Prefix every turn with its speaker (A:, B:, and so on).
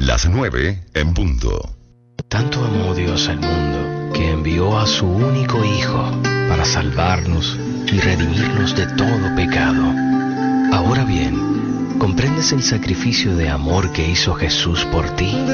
A: Las 9 en punto.
B: Tanto amó Dios al mundo que envió a su único Hijo para salvarnos y redimirnos de todo pecado. Ahora bien, ¿comprendes el sacrificio de amor que hizo Jesús por ti?